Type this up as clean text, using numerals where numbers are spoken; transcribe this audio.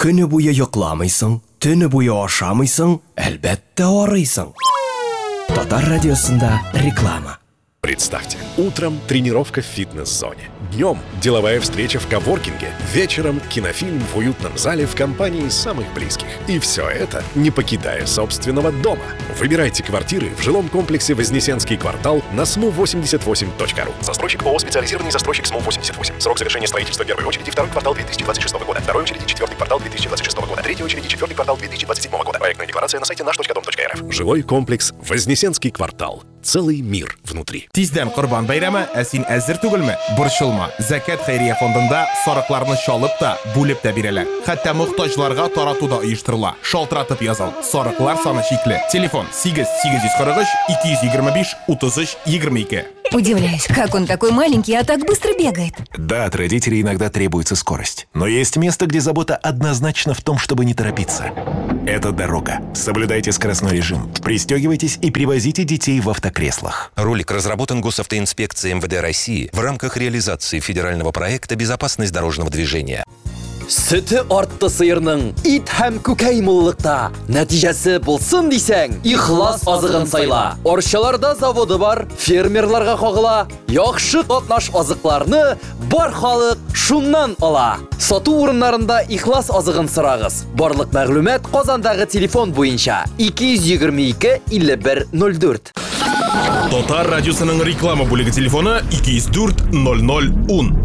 Көне буе йокламыйсың, төне буе ашамыйсың, әлбәттә арыйсың. Татар радиосында реклама. Представьте, утром тренировка в фитнес-зоне. Днем деловая встреча в коворкинге. Вечером кинофильм в уютном зале в компании самых близких. И все это не покидая собственного дома. Выбирайте квартиры в жилом комплексе Вознесенский квартал на smu88.ru. Застройщик ООО «Специализированный застройщик СМУ-88». Срок завершения строительства первой очереди второй квартал 2026 года. Второй очереди четвертый квартал 2026 года. Третьей очереди четвертый квартал 2027 года. Проектная декларация на сайте наш.дом.рф. Жилой комплекс Вознесенский квартал. Целый мир внутри. Тиздән Корбан бәйрәме, ә син әзер түгелме? Борчылма. Закат хәйрия фондында сарыкларны чалып та, бүлеп тә бирәләр. Хәтта мохтаҗларга таратуда оештырыла. Шалтыратып языл. Сарыклар саны чикле. Телефон 8-843 225 33 22. Удивляюсь, как он такой маленький, а так быстро бегает. Да, от родителей иногда требуется скорость. Но есть место, где забота однозначно в том, чтобы не торопиться. Это дорога. Соблюдайте скоростной режим. Пристегивайтесь и привозите детей в автокреслах. Ролик разработан Госавтоинспекцией МВД России в рамках реализации федерального проекта «Безопасность дорожного движения». Сөті артты сыйырның ит һәм күкәй муллыкта. Нәтиҗәсе булсын дисәң, ихлас азыгын сайла. Арчаларда заводы бар, фермерларга кагыла. Яхшы катнаш азыкларны бар халык шуннан ала. Сату урыннарында ихлас азыгын сорагыз. Барлык мәгълүмат Казандагы телефон буенча 222 51 04. Татар радиосының реклама бүлеге телефоны 204 00 10.